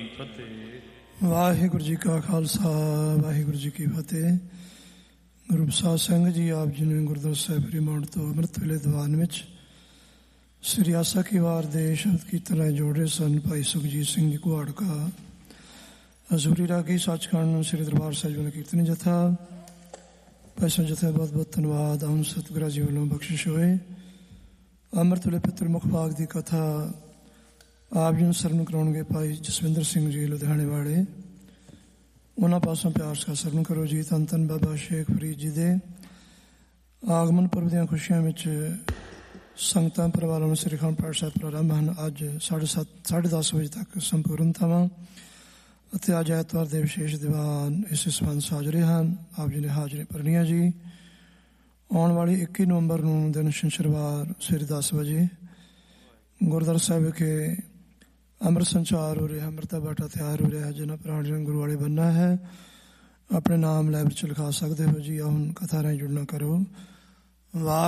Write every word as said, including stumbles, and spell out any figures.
ਫਤਿਹ। ਵਾਹਿਗੁਰੂ ਜੀ ਕਾ ਖਾਲਸਾ, ਵਾਹਿਗੁਰੂ ਜੀ ਕੀ ਫਤਿਹ। ਗੁਰੂ ਪ੍ਰਸਾਦ ਸਿੰਘ ਜੀ ਆਪ ਜੀ ਨੇ ਗੁਰਦੁਆਰਾ ਸਾਹਿਬ ਫਰੀਮਾਉਂਟ ਤੋਂ ਅੰਮ੍ਰਿਤ ਵੇਲੇ ਦੀਵਾਨ ਵਿੱਚ ਸ੍ਰੀ ਆਸਾ ਕੀ ਵਾਰ ਦੇ ਸ਼ਬਦ ਕੀਰਤਨ ਜੋੜ ਰਹੇ ਸਨ। ਭਾਈ ਸੁਖਜੀਤ ਸਿੰਘ ਜੀ ਕੁਹਾੜਕਾ, ਹਜ਼ੂਰੀ ਰਾਗੀ ਸੱਚਖੰਡ ਸ੍ਰੀ ਦਰਬਾਰ ਸਾਹਿਬ ਦਾ ਕੀਰਤਨ ਜਥਾ। ਪੈਸਾ ਜਥਾ ਬਹੁਤ ਬਹੁਤ ਧੰਨਵਾਦ। ਆਮ ਸਤਿਗੁਰਾਂ ਜੀ ਵੱਲੋਂ ਬਖਸ਼ਿਸ਼ ਹੋਏ। ਅੰਮ੍ਰਿਤ ਵੇਲੇ ਪਿੱਤਰ ਮੁਖ ਭਾਗ ਦੀ ਕਥਾ ਆਪ ਜੀ ਨੂੰ ਸਰਵਣ ਕਰਾਉਣਗੇ ਭਾਈ ਜਸਵਿੰਦਰ ਸਿੰਘ ਜੀ ਲੁਧਿਆਣੇ ਵਾਲੇ। ਉਹਨਾਂ ਪਾਸੋਂ ਪਿਆਰ ਸਾ ਸਰਵਣ ਕਰੋ ਜੀ। ਧੰਨ ਧੰਨ ਬਾਬਾ ਸ਼ੇਖ ਫਰੀਦ ਜੀ ਦੇ ਆਗਮਨ ਪੁਰਬ ਦੀਆਂ ਖੁਸ਼ੀਆਂ ਵਿੱਚ ਸੰਗਤਾਂ ਪਰਿਵਾਰਾਂ ਨੂੰ ਸ੍ਰੀ ਅਖੰਡ ਪਾਠ ਸਾਹਿਬ ਪ੍ਰਾਰੰਭ ਹਨ। ਅੱਜ ਸਾਢੇ ਸੱਤ ਸਾਢੇ ਦਸ ਵਜੇ ਤੱਕ ਸੰਪੂਰਨਤਾਵਾਂ ਅਤੇ ਅੱਜ ਐਤਵਾਰ ਦੇ ਵਿਸ਼ੇਸ਼ ਦੀਵਾਨ ਇਸੇ ਸੰਬੰਧ ਸਾਜਰੇ ਹਨ। ਆਪ ਜੀ ਨੇ ਹਾਜ਼ਰੀ ਭਰਨੀਆਂ ਜੀ। ਆਉਣ ਵਾਲੀ ਇੱਕੀ ਨਵੰਬਰ ਨੂੰ ਦਿਨ ਸ਼ਨੀਵਾਰ ਸਵੇਰੇ ਦਸ ਵਜੇ ਗੁਰਦੁਆਰਾ ਸਾਹਿਬ ਵਿਖੇ ਅੰਮ੍ਰਿਤ ਸੰਚਾਰ ਹੋ ਰਿਹਾ, ਅੰਮ੍ਰਿਤਾ ਬਾਟਾ ਤਿਆਰ ਹੋ ਰਿਹਾ। ਜਿਹਨਾਂ ਪ੍ਰਾਣੀਆਂ ਨੂੰ ਗੁਰੂ ਵਾਲੇ ਬਣਨਾ ਹੈ ਆਪਣੇ ਨਾਮ ਲਾਇਬ੍ਰੇਰੀ 'ਚ ਲਿਖਾ ਸਕਦੇ ਹੋ ਜੀ। ਹੁਣ ਕਥਾ ਰਾਹੀਂ ਜੁੜਨਾ ਕਰੋ। ਵਾਹ